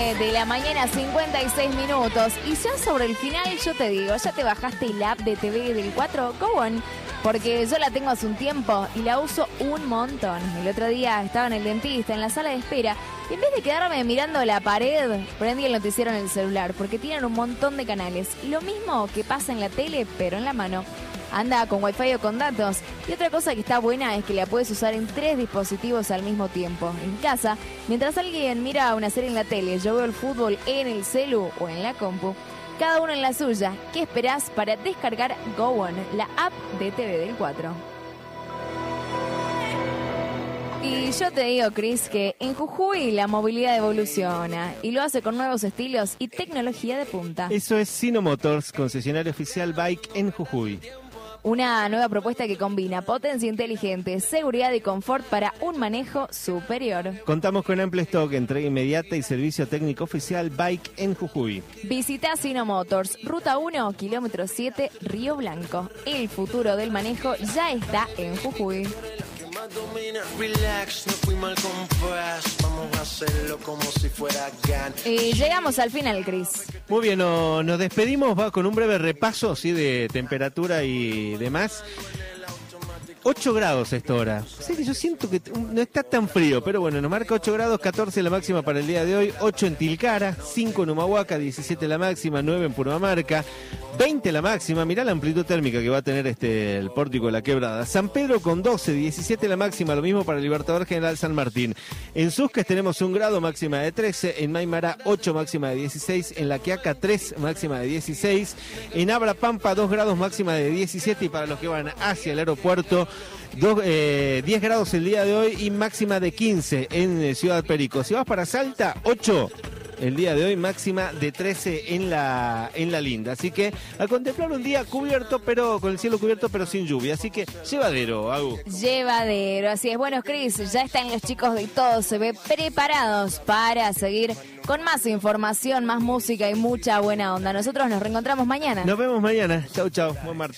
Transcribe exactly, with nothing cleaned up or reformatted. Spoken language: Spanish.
nueve de la mañana, cincuenta y seis minutos. Y ya sobre el final, yo te digo, ¿ya te bajaste el app de T V del cuatro? Go on. Porque yo la tengo hace un tiempo y la uso un montón. El otro día estaba en el dentista, en la sala de espera, y en vez de quedarme mirando la pared, prendí el noticiero en el celular, porque tienen un montón de canales. Lo mismo que pasa en la tele, pero en la mano. Anda con wifi o con datos. Y otra cosa que está buena es que la puedes usar en tres dispositivos al mismo tiempo. En casa, mientras alguien mira una serie en la tele, yo veo el fútbol en el celu o en la compu. Cada uno en la suya. ¿Qué esperás para descargar Go On, la app de T V del cuatro? Y yo te digo, Chris, que en Jujuy la movilidad evoluciona y lo hace con nuevos estilos y tecnología de punta. Eso es Sino Motors, concesionario oficial Bike en Jujuy. Una nueva propuesta que combina potencia inteligente, seguridad y confort para un manejo superior. Contamos con amplio stock, entrega inmediata y servicio técnico oficial Bike en Jujuy. Visita Sino Motors, ruta uno, kilómetro siete, Río Blanco. El futuro del manejo ya está en Jujuy. Y llegamos al final, Chris. Muy bien, no, nos despedimos va con un breve repaso ¿sí? de temperatura y demás. ocho grados a esta hora. Sé que yo siento que no está tan frío, pero bueno, nos marca ocho grados, catorce la máxima para el día de hoy, ocho en Tilcara, cinco en Humahuaca, diecisiete la máxima, nueve en Purmamarca, veinte la máxima. Mirá la amplitud térmica que va a tener este el Pórtico de la Quebrada. San Pedro con doce, diecisiete la máxima, lo mismo para el Libertador General San Martín. En Susques tenemos un grado, máxima de trece, en Maimará ocho, máxima de dieciséis, en La Quiaca tres, máxima de dieciséis, en Abra Pampa dos grados, máxima de diecisiete, y para los que van hacia el aeropuerto Dos, eh, diez grados el día de hoy y máxima de quince en eh, Ciudad Perico. Si vas para Salta, ocho el día de hoy, máxima de trece en la en la Linda. Así que a contemplar un día cubierto, pero con el cielo cubierto, pero sin lluvia. Así que llevadero, Agu. Llevadero, así es. Bueno, Chris, ya están los chicos de Todo Se Ve preparados para seguir con más información, más música y mucha buena onda. Nosotros nos reencontramos mañana. Nos vemos mañana. Chau, chau. Buen martes.